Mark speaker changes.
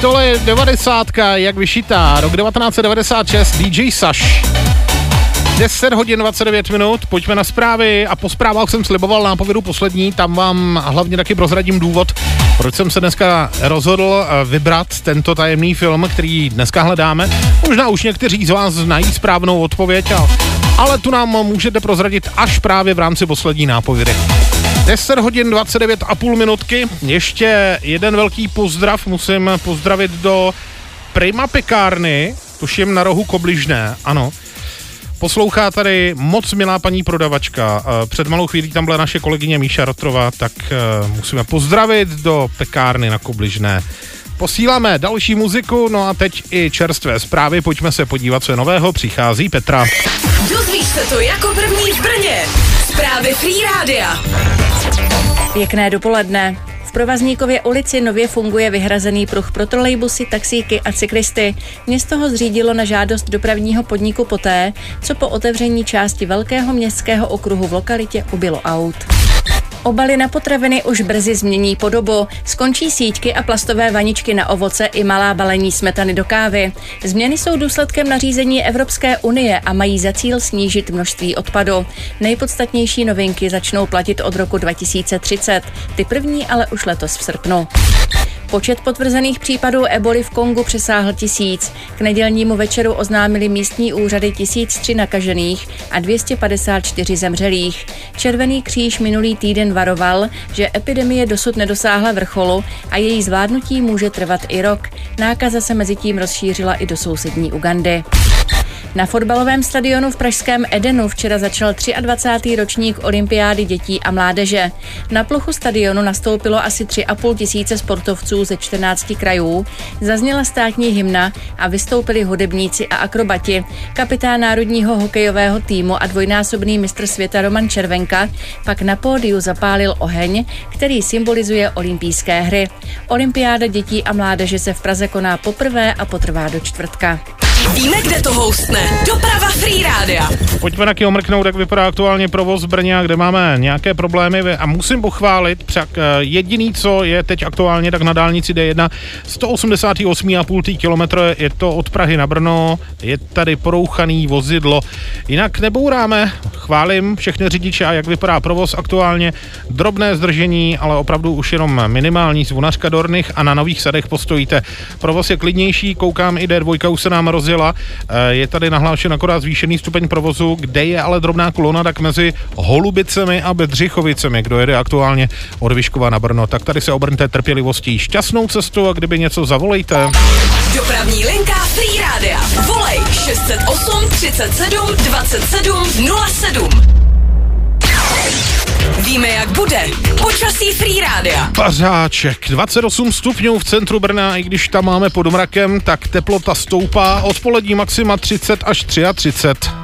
Speaker 1: tohle je 90, jak vyšitá. Rok 1996, DJ Saš. 10 hodin 29 minut, pojďme na zprávy a po zprávách jsem sliboval nápovědu poslední, tam vám hlavně taky prozradím důvod, proč jsem se dneska rozhodl vybrat tento tajemný film, který dneska hledáme. Možná už někteří z vás znají správnou odpověď, ale tu nám můžete prozradit až právě v rámci poslední nápovědy. 10 hodin 29,5 minutky, ještě jeden velký pozdrav, musím pozdravit do Prima pekárny, tuším na rohu Kobližné, ano. Poslouchá tady moc milá paní prodavačka. Před malou chvílí tam byla naše kolegyně Míša Rotrová, tak musíme pozdravit do pekárny na Kobližné. Posíláme další muziku, no a teď i čerstvé zprávy. Pojďme se podívat, co je nového. Přichází Petra.
Speaker 2: Dozvíš se to jako první v Brně. Zprávy Free Rádia.
Speaker 3: Pěkné dopoledne. V Provazníkově ulici nově funguje vyhrazený pruh pro trolejbusy, taxíky a cyklisty. Město ho zřídilo na žádost dopravního podniku poté, co po otevření části velkého městského okruhu v lokalitě ubylo aut. Obaly na potraviny už brzy změní podobu. Skončí síťky a plastové vaničky na ovoce i malá balení smetany do kávy. Změny jsou důsledkem nařízení Evropské unie a mají za cíl snížit množství odpadu. Nejpodstatnější novinky začnou platit od roku 2030. Ty první ale už letos v srpnu. Počet potvrzených případů eboly v Kongu přesáhl 1000. K nedělnímu večeru oznámili místní úřady 1003 nakažených a 254 zemřelých. Červený kříž minulý týden varoval, že epidemie dosud nedosáhla vrcholu a její zvládnutí může trvat i rok. Nákaza se mezitím rozšířila i do sousední Ugandy. Na fotbalovém stadionu v pražském Edenu včera začal 23. ročník olympiády dětí a mládeže. Na plochu stadionu nastoupilo asi 3,5 tisíce sportovců ze 14 krajů, zazněla státní hymna a vystoupili hudebníci a akrobati. Kapitán národního hokejového týmu a dvojnásobný mistr světa Roman Červenka pak na pódiu zapálil oheň, který symbolizuje olympijské hry. Olympiáda dětí a mládeže se v Praze koná poprvé a potrvá do čtvrtka.
Speaker 2: Víme, kde to houstne. Doprava Free Rádia.
Speaker 1: Pojďme taky omrknout, jak vypadá aktuálně provoz v Brně, kde máme nějaké problémy a musím pochválit, však jediný, co je teď aktuálně, tak na dálnici D1 188,5 kilometru, je to od Prahy na Brno, je tady porouchaný vozidlo. Jinak nebouráme, chválím všechny řidiče a jak vypadá provoz aktuálně, drobné zdržení, ale opravdu už jenom minimální, Zvonařka Dornych a na Nových Sadech postojíte. Provoz je klidnější, koukám i D2 už se nám rozjela, je tady nahlášen akorát zvýšený stupeň provozu, kde je ale drobná kolona, tak mezi Holubicemi a Bedřichovicemi, kdo jede aktuálně od Vyškova na Brno, tak tady se obrňte trpělivostí, šťastnou cestu a kdyby něco zavolejte.
Speaker 2: Dopravní linka Free Rádia. Volej 608 37 27 07. Víme, jak bude. Počasí Free Rádia.
Speaker 1: Pařáček, 28 stupňů v centru Brna, i když tam máme pod mrakem, tak teplota stoupá, odpolední maxima 30 až 33.